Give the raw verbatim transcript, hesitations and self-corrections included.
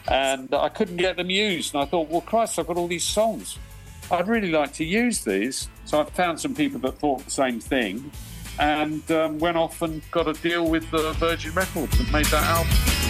and I couldn't get them used. And I thought, well, Christ, I've got all these songs. I'd really like to use these. So I found some people that thought the same thing, and um, went off and got a deal with uh, Virgin Records and made that album.